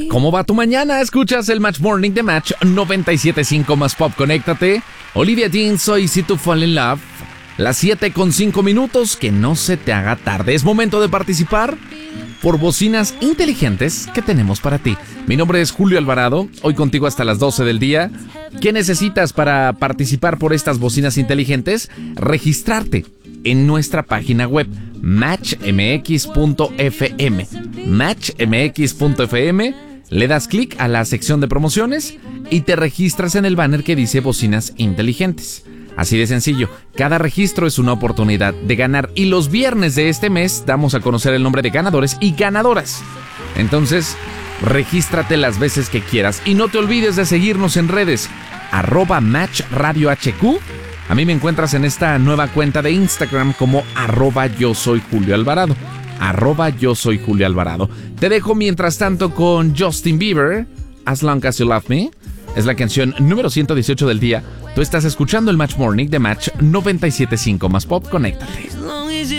¿Cómo va tu mañana? Escuchas el Match Morning de Match 97.5 más Pop. Conéctate. Olivia Dean, soy Si To Fall in Love. Las 7:05, que no se te haga tarde. Es momento de participar por bocinas inteligentes que tenemos para ti. Mi nombre es Julio Alvarado, hoy contigo hasta las 12 del día. ¿Qué necesitas para participar por estas bocinas inteligentes? Registrarte en nuestra página web matchmx.fm. matchmx.fm, le das clic a la sección de promociones y te registras en el banner que dice bocinas inteligentes. Así de sencillo, cada registro es una oportunidad de ganar y los viernes de este mes damos a conocer el nombre de ganadores y ganadoras. Entonces, regístrate las veces que quieras y no te olvides de seguirnos en redes, @MatchRadioHQ. A mí me encuentras en esta nueva cuenta de Instagram como @yo soy Julio Alvarado. @yo soy Julio Alvarado. Te dejo mientras tanto con Justin Bieber, As Long As You Love Me. Es la canción número 118 del día. Tú estás escuchando el Match Morning de Match 97.5 más Pop. Conéctate.